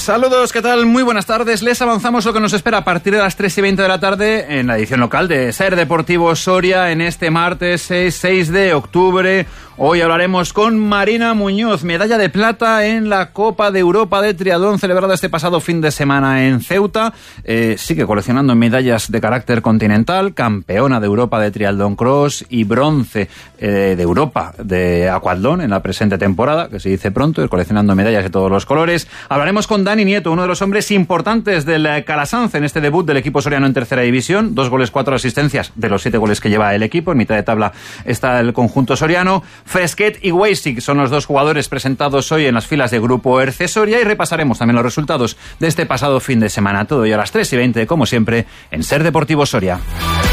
Saludos, ¿qué tal? Muy buenas tardes. Les avanzamos lo que nos espera a partir de las 3:20 de la tarde en la edición local de Ser Deportivo Soria en este martes 6 de octubre. Hoy hablaremos con Marina Muñoz, medalla de plata en la Copa de Europa de Triatlón celebrada este pasado fin de semana en Ceuta. Sigue coleccionando medallas de carácter continental, campeona de Europa de Triatlón Cross y bronce de Europa de Aquatlón en la presente temporada, que se dice pronto, y coleccionando medallas de todos los colores. Hablaremos con Dani Nieto, uno de los hombres importantes del Calasanz en este debut del equipo soriano en tercera división. 2 goles, 4 asistencias de los 7 goles que lleva el equipo. En mitad de tabla está el conjunto soriano. Fresquet y Weissig son los 2 jugadores presentados hoy en las filas de Grupo Erce Soria y repasaremos también los resultados de este pasado fin de semana. Todo ello a las 3:20, como siempre, en Ser Deportivo Soria.